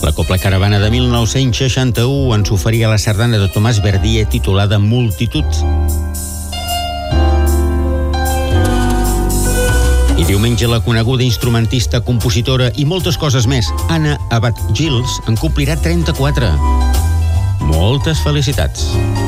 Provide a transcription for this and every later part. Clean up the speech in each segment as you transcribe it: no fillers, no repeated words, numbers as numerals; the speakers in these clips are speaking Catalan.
La Copla Caravana de 1961 ens oferia la sardana de Tomàs Verdier titulada Multitud. I diumenge la coneguda instrumentista, compositora i moltes coses més, Anna Abad Giles, en complirà 34. Moltes felicitats.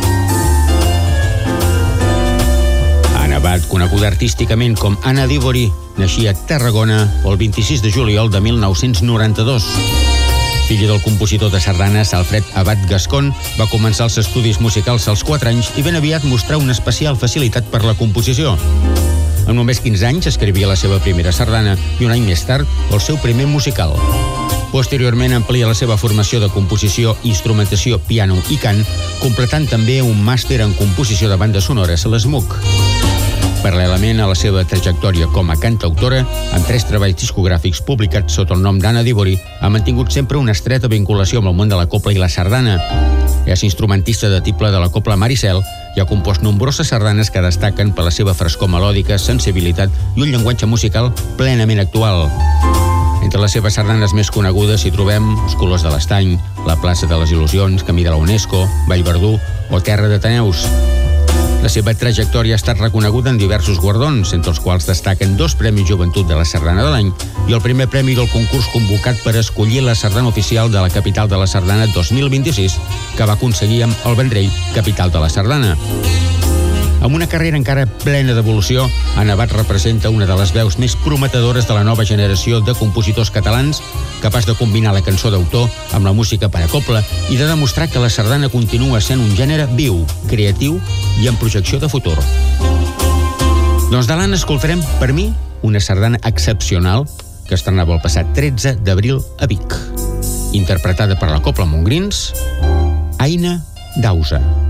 Anna Abad, coneguda artísticament com Anna d'Ivori, naixia a Tarragona el 26 de juliol de 1992. Filla del compositor de sardanes Alfred Abad Gascon, va començar els estudis musicals als 4 anys i ben aviat mostrà una especial facilitat per la composició. Amb només 15 anys escrivia la seva primera sardana i un any més tard el seu primer musical. Posteriorment amplia la seva formació de composició, instrumentació, piano i cant, completant també un màster en composició de bandes sonores a l'SMUC. Paral·lelament a la seva trajectòria com a cantautora, amb 3 treballs discogràfics publicats sota el nom d'Anna d'Ivori, ha mantingut sempre una estreta vinculació amb el món de la copla i la sardana. És instrumentista de tible de la Copla Maricel i ha compost nombroses sardanes que destaquen per la seva frescor melòdica, sensibilitat i un llenguatge musical plenament actual. Entre les seves sardanes més conegudes hi trobem Els colors de l'estany, La plaça de les il·lusions, Camí de la UNESCO, Vallverdú o Terra d'Ateneus. La seva trajectòria ha estat reconeguda en diversos guardons, entre els quals destaquen 2 Premis Joventut de la Sardana de l'any i el primer premi del concurs convocat per escollir la sardana oficial de la capital de la Sardana 2026, que va aconseguir amb el Vendrell, capital de la Sardana. Amb una carrera encara plena d'evolució, Anna Abad representa una de les veus més prometedores de la nova generació de compositors catalans, capaç de combinar la cançó d'autor amb la música per a copla i de demostrar que la sardana continua sent un gènere viu, creatiu i amb projecció de futur. Doncs de l'Anna escoltarem, per mi, una sardana excepcional que estrenava el passat 13 d'abril a Vic. Interpretada per la Copla Montgrins, Aina d'Ausa.